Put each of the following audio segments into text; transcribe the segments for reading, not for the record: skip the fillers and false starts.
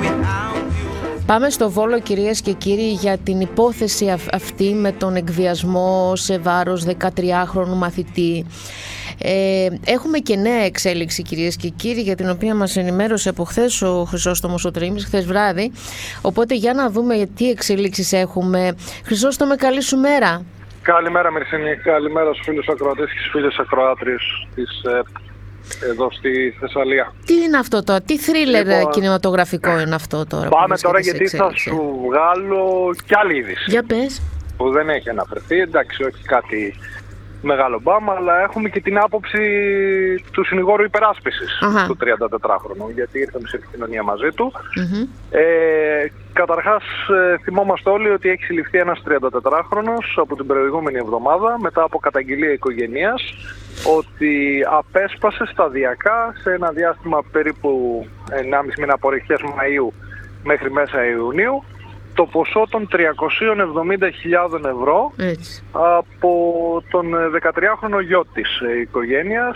Πάμε στο Βόλο, κυρίες και κύριοι, για την υπόθεση αυτή με τον εκβιασμό σε βάρος 13χρονου μαθητή. Έχουμε και νέα εξέλιξη, κυρίες και κύριοι, για την οποία μας ενημέρωσε από χθες ο Χρυσόστομος ο Τρίμης, χθες βράδυ. Οπότε για να δούμε τι εξελίξεις έχουμε. Χρυσόστομε, καλή σου μέρα. Καλημέρα Μυρσίνη, καλημέρα στους φίλους ακροατές και στις φίλες ακροάτριες της εδώ στη Θεσσαλία. Τι είναι αυτό τώρα, τι θρίλερ κινηματογραφικό είναι αυτό τώρα? Πάμε τώρα γιατί θα σου βγάλω κι άλλη είδηση. Για πες. Που δεν έχει αναφερθεί, εντάξει, όχι κάτι μεγάλο μπάμα, αλλά έχουμε και την άποψη του συνηγόρου υπεράσπισης του 34χρονου, γιατί ήρθαμε σε επικοινωνία μαζί του. Καταρχάς, θυμόμαστε όλοι ότι έχει συλληφθεί ένας 34χρονος από την προηγούμενη εβδομάδα, μετά από καταγγελία οικογένειας, ότι απέσπασε σταδιακά σε ένα διάστημα περίπου 1,5 μήνα από αρχές Μαΐου μέχρι μέσα Ιουνίου το ποσό των 370.000 ευρώ από τον 13χρονο γιο της οικογένειας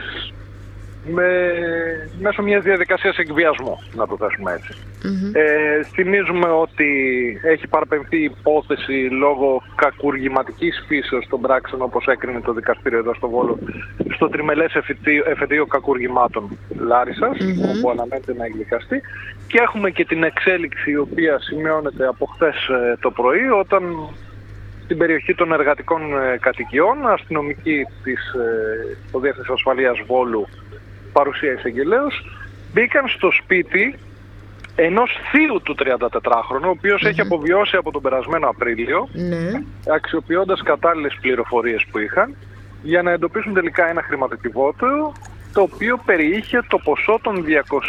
μέσω μιας διαδικασίας εκβιασμού, να το θέσουμε έτσι. Θυμίζουμε ότι έχει παραπεμφθεί υπόθεση λόγω κακουργηματικής φύσεως των πράξεων, όπως έκρινε το δικαστήριο εδώ στο Βόλο, στο τριμελές εφετείο κακουργημάτων Λάρισσας, όπου αναμένεται να εκδικαστεί. Και έχουμε και την εξέλιξη η οποία σημειώνεται από χθες το πρωί, όταν στην περιοχή των εργατικών κατοικιών, αστυνομικοί της Διεύθυνσης Ασφαλείας Βόλου, παρουσία εισαγγελέως, μπήκαν στο σπίτι ενός θείου του 34χρονου, ο οποίος έχει αποβιώσει από τον περασμένο Απρίλιο, αξιοποιώντας κατάλληλες πληροφορίες που είχαν, για να εντοπίσουν τελικά ένα χρηματοκιβώτιο, το οποίο περιείχε το ποσό των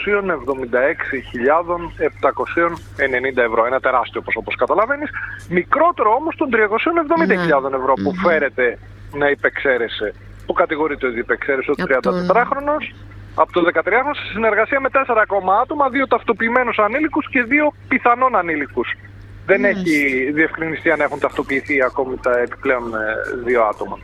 276.790 ευρώ. Ένα τεράστιο ποσό, όπως καταλαβαίνεις, μικρότερο όμως των 370.000 ευρώ που φέρεται να υπεξαίρεσε, που κατηγορείται ότι υπεξαίρεσε ο 34χρονος από το 13χρονο σε συνεργασία με 4 ακόμα άτομα, 2 ταυτοποιημένους ανήλικους και 2 πιθανόν ανήλικους. Δεν έχει διευκρινιστεί αν έχουν ταυτοποιηθεί ακόμη τα επιπλέον 2 άτομα.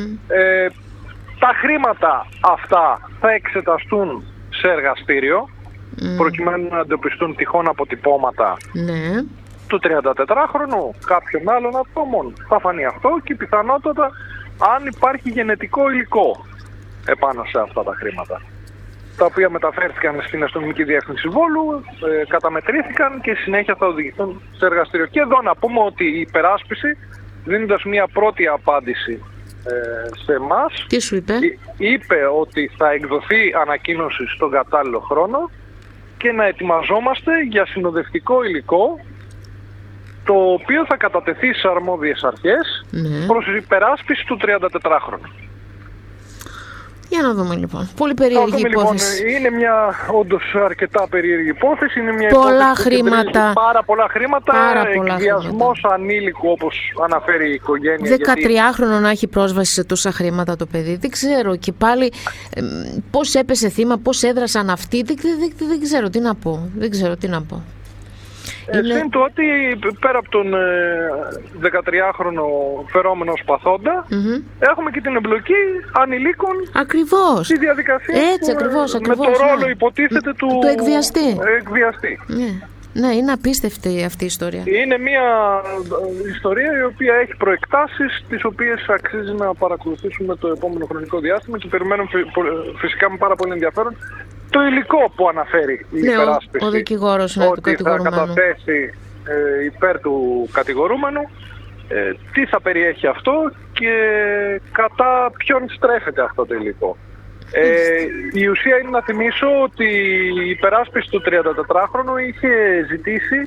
Τα χρήματα αυτά θα εξεταστούν σε εργαστήριο, προκειμένου να εντοπιστούν τυχόν αποτυπώματα του 34χρονου, κάποιων άλλων ατόμων. Θα φανεί αυτό και πιθανότατα αν υπάρχει γενετικό υλικό επάνω σε αυτά τα χρήματα, τα οποία μεταφέρθηκαν στην αστυνομική διεύθυνση Βόλου, καταμετρήθηκαν και συνέχεια θα οδηγηθούν σε εργαστήριο. Και εδώ να πούμε ότι η υπεράσπιση, δίνοντας μια πρώτη απάντηση σε εμάς, τι σου είπε? Είπε ότι θα εκδοθεί ανακοίνωση στον κατάλληλο χρόνο και να ετοιμαζόμαστε για συνοδευτικό υλικό, το οποίο θα κατατεθεί στις αρμόδιες αρχές προς υπεράσπιση του 34χρονου. Για να δούμε λοιπόν. Πολύ περίεργη υπόθεση. Λοιπόν, είναι μια όντως αρκετά περίεργη υπόθεση. Είναι μια πολλά χρήματα. Πάρα πολλά χρήματα. Εκβιασμός ανήλικου, όπως αναφέρει η οικογένεια. 13χρονο να έχει πρόσβαση σε τόσα χρήματα το παιδί. Δεν ξέρω. Και πάλι πώς έπεσε θύμα, πώς έδρασαν αυτοί. Δεν ξέρω τι να πω. Δεν ξέρω τι να πω. Συν το ότι πέρα από τον 13χρονο φερόμενο σπαθόντα, έχουμε και την εμπλοκή ανηλίκων στη διαδικασία. Έτσι, ακριβώς, με το ρόλο υποτίθεται του εκβιαστή. Ναι, είναι απίστευτη αυτή η ιστορία. Είναι μια ιστορία η οποία έχει προεκτάσεις, τις οποίες αξίζει να παρακολουθήσουμε το επόμενο χρονικό διάστημα και περιμένουμε φυσικά με πάρα πολύ ενδιαφέρον το υλικό που αναφέρει η υπεράσπιση, ο δικηγόρος ότι θα καταθέσει υπέρ του κατηγορούμενου, τι θα περιέχει αυτό και κατά ποιον στρέφεται αυτό το υλικό. Η ουσία είναι να θυμίσω ότι η υπεράσπιση του 34χρονου είχε ζητήσει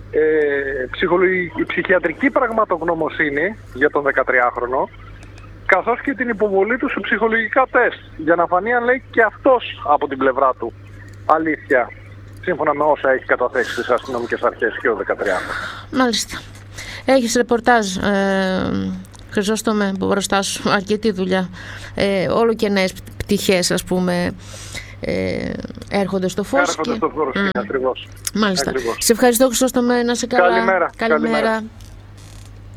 ψυχιατρική πραγματογνωμοσύνη για τον 13χρονο, καθώς και την υποβολή του σε ψυχολογικά τεστ, για να φανεί αν λέει και αυτός από την πλευρά του αλήθεια, σύμφωνα με όσα έχει καταθέσει στις αστυνομικές αρχές και ο 13χρονος. Μάλιστα. Έχεις ρεπορτάζ, Χρυσόστομε, μπροστά σου, αρκετή δουλειά. Όλο και νέες πτυχές, ας πούμε, έρχονται στο φως. Ακριβώς. Μάλιστα. Ακριβώς. Σε ευχαριστώ, Χρυσόστομε, να σε καλά. Καλημέρα.